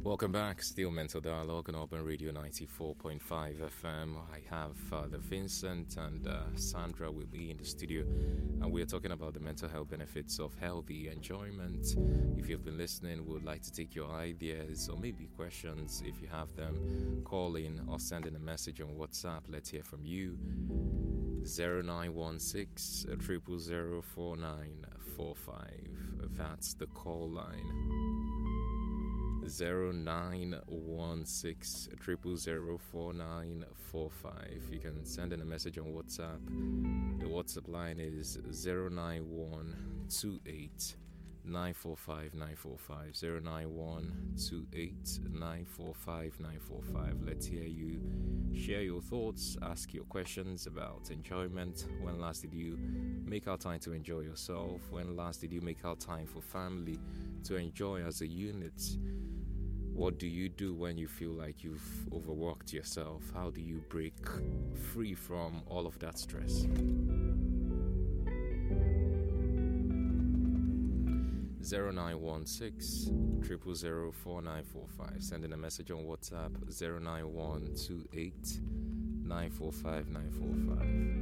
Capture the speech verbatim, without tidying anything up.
Welcome back. Still Mental Dialogue on Urban Radio ninety-four point five F M. I have Father Vincent and uh, Sandra with me in the studio, and we're talking about the mental health benefits of healthy enjoyment. If you've been listening, we would like to take your ideas or maybe questions. If you have them, call in or send in a message on WhatsApp. Let's hear from you. zero nine one six, zero zero zero, four nine four five. That's the call line. zero nine one six, zero zero zero, four nine four five. You can send in a message on WhatsApp. The WhatsApp line is zero nine one two eight nine four five nine four five. zero nine one two eight nine four five nine four five. Let's hear you. Share your thoughts, ask your questions about enjoyment. When last did you make out time to enjoy yourself? When last did you make out time for family to enjoy as a unit? What do you do when you feel like you've overworked yourself? How do you break free from all of that stress? zero nine one six, zero zero zero, four nine four five. Send in a message on WhatsApp zero nine one two eight nine four five nine four five.